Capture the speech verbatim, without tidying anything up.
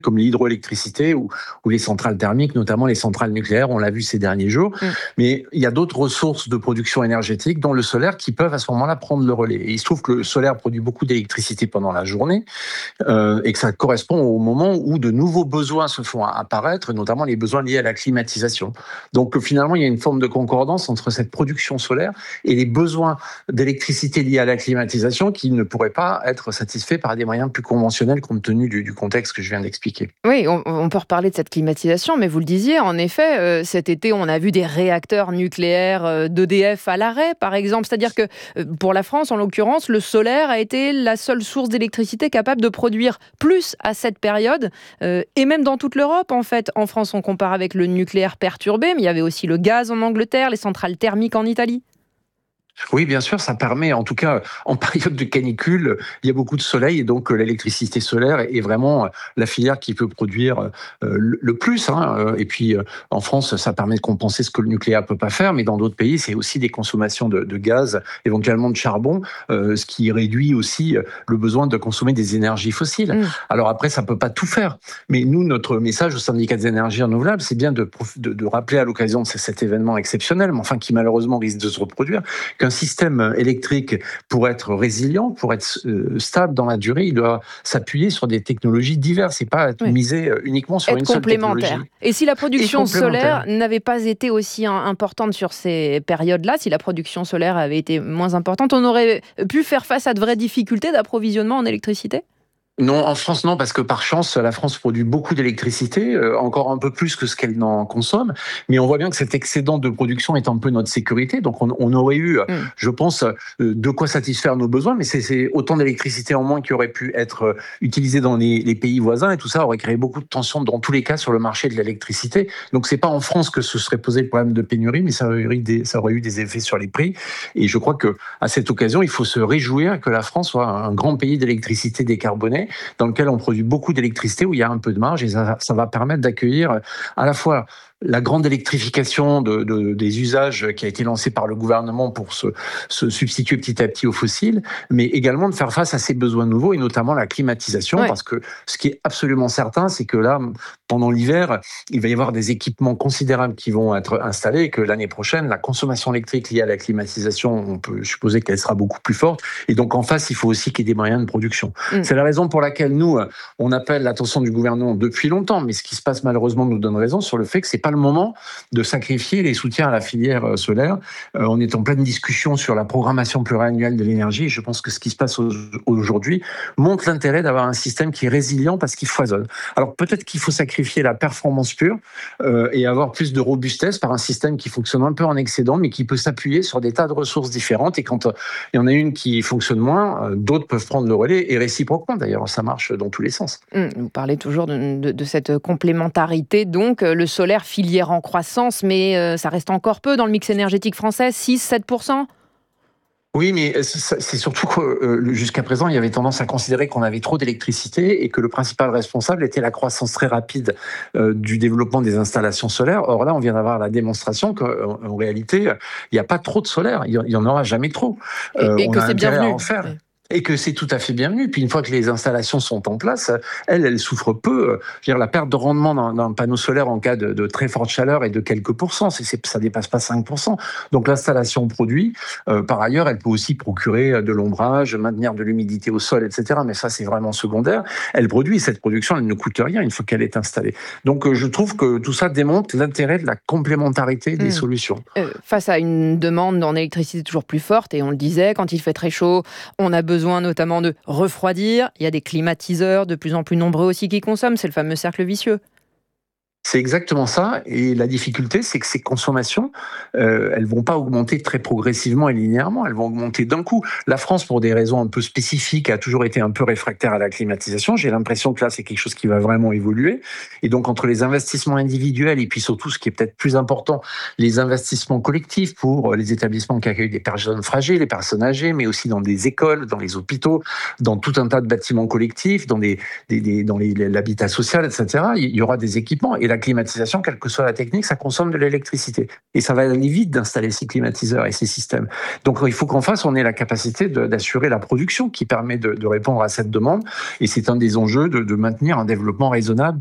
comme l'hydroélectricité ou, ou les centrales thermiques, notamment les centrales nucléaires, on l'a vu ces derniers jours. Mmh. Mais il y a d'autres ressources de production énergétique, dont le solaire, qui peuvent à ce moment-là prendre le relais. Et il se trouve que le solaire produit beaucoup d'électricité pendant la journée euh, et que ça correspond au moment où de nouveaux besoins se font apparaître, notamment les besoins liés à la climatisation. Donc finalement, il y a une forme de concordance entre cette production solaire et les besoins d'électricité liés à la climatisation qui ne pourraient pas être satisfaits par des moyens plus conventionnels compte tenu du, du contexte que je viens d'expliquer. Oui, on, on peut reparler de cette climatisation, mais vous le disiez, en effet, euh, cet été, on a vu des réacteurs nucléaires euh, d'E D F à l'arrêt, par exemple. C'est-à-dire que euh, pour la France, en l'occurrence, le solaire a été la seule source d'électricité capable de produire plus à cette période, euh, et même dans toute l'Europe, en fait. En France, on compare avec le nucléaire perturbé, mais il y avait aussi le gaz en Angleterre, les centrales thermiques en Italie. Oui, bien sûr, ça permet, en tout cas, en période de canicule, il y a beaucoup de soleil et donc l'électricité solaire est vraiment la filière qui peut produire le plus. Hein. Et puis, en France, ça permet de compenser ce que le nucléaire ne peut pas faire, mais dans d'autres pays, c'est aussi des consommations de, de gaz, éventuellement de charbon, euh, ce qui réduit aussi le besoin de consommer des énergies fossiles. Mmh. Alors après, ça ne peut pas tout faire. Mais nous, notre message au syndicat des énergies renouvelables, c'est bien de, de, de rappeler à l'occasion de cet événement exceptionnel, mais enfin qui malheureusement risque de se reproduire, qu'un système électrique, pour être résilient, pour être stable dans la durée, il doit s'appuyer sur des technologies diverses et pas être oui. misé uniquement sur être une seule technologie. Et si la production solaire n'avait pas été aussi importante sur ces périodes-là, si la production solaire avait été moins importante, on aurait pu faire face à de vraies difficultés d'approvisionnement en électricité ? Non, en France, non, parce que par chance, la France produit beaucoup d'électricité, euh, encore un peu plus que ce qu'elle n'en consomme. Mais on voit bien que cet excédent de production est un peu notre sécurité. Donc, on, on aurait eu, mmh. je pense, euh, de quoi satisfaire nos besoins. Mais c'est, c'est autant d'électricité en moins qui aurait pu être euh, utilisée dans les, les pays voisins. Et tout ça aurait créé beaucoup de tensions, dans tous les cas, sur le marché de l'électricité. Donc, c'est pas en France que se serait posé le problème de pénurie, mais ça aurait eu des, ça aurait eu des effets sur les prix. Et je crois que à cette occasion, il faut se réjouir que la France soit un grand pays d'électricité décarbonée, dans lequel on produit beaucoup d'électricité, où il y a un peu de marge, et ça, ça va permettre d'accueillir à la fois la grande électrification de, de, des usages qui a été lancée par le gouvernement pour se, se substituer petit à petit aux fossiles, mais également de faire face à ces besoins nouveaux, et notamment la climatisation, ouais. Parce que ce qui est absolument certain, c'est que là, pendant l'hiver, il va y avoir des équipements considérables qui vont être installés, et que l'année prochaine, la consommation électrique liée à la climatisation, on peut supposer qu'elle sera beaucoup plus forte, et donc en face, il faut aussi qu'il y ait des moyens de production. Mmh. C'est la raison pour laquelle nous, on appelle l'attention du gouvernement depuis longtemps, mais ce qui se passe malheureusement nous donne raison sur le fait que c'est pas le moment de sacrifier les soutiens à la filière solaire. Euh, on est en pleine discussion sur la programmation pluriannuelle de l'énergie, et je pense que ce qui se passe aujourd'hui montre l'intérêt d'avoir un système qui est résilient parce qu'il foisonne. Alors peut-être qu'il faut sacrifier la performance pure euh, et avoir plus de robustesse par un système qui fonctionne un peu en excédent, mais qui peut s'appuyer sur des tas de ressources différentes, et quand euh, il y en a une qui fonctionne moins, euh, d'autres peuvent prendre le relais, et réciproquement d'ailleurs, ça marche dans tous les sens. Mmh, vous parlez toujours de, de, de cette complémentarité, donc le solaire filière en croissance, mais euh, ça reste encore peu dans le mix énergétique français, six à sept pour cent. Oui, mais c'est surtout que euh, jusqu'à présent, il y avait tendance à considérer qu'on avait trop d'électricité et que le principal responsable était la croissance très rapide euh, du développement des installations solaires. Or là, on vient d'avoir la démonstration qu'en en réalité, il n'y a pas trop de solaire. Il n'y en aura jamais trop. Euh, et, et on que a c'est bienvenu. À en faire. Oui. Et que c'est tout à fait bienvenu. Puis une fois que les installations sont en place, elles, elles souffrent peu. Je veux dire, la perte de rendement d'un, d'un panneau solaire en cas de, de très forte chaleur est de quelques pourcents. C'est, c'est, ça dépasse pas cinq pour cent. Donc l'installation produit. Euh, par ailleurs, elle peut aussi procurer de l'ombrage, maintenir de l'humidité au sol, et cetera. Mais ça, c'est vraiment secondaire. Elle produit. Cette production, elle ne coûte rien une fois qu'elle est installée. Donc euh, je trouve que tout ça démontre l'intérêt de la complémentarité des mmh. solutions. Euh, face à une demande en électricité toujours plus forte, et on le disait, quand il fait très chaud, on a besoin besoin notamment de refroidir. Il y a des climatiseurs de plus en plus nombreux aussi qui consomment. C'est le fameux cercle vicieux. C'est exactement ça. Et la difficulté, c'est que ces consommations, euh, elles vont pas augmenter très progressivement et linéairement. Elles vont augmenter d'un coup. La France, pour des raisons un peu spécifiques, a toujours été un peu réfractaire à la climatisation. J'ai l'impression que là, c'est quelque chose qui va vraiment évoluer. Et donc, entre les investissements individuels et puis surtout, ce qui est peut-être plus important, les investissements collectifs pour les établissements qui accueillent des personnes fragiles, les personnes âgées, mais aussi dans des écoles, dans les hôpitaux, dans tout un tas de bâtiments collectifs, dans, des, des, des, dans les, l'habitat social, et cetera. Il y aura des équipements. Et la climatisation, quelle que soit la technique, ça consomme de l'électricité. Et ça va aller vite d'installer ces climatiseurs et ces systèmes. Donc il faut qu'en face, on ait la capacité de, d'assurer la production qui permet de, de répondre à cette demande. Et c'est un des enjeux de, de maintenir un développement raisonnable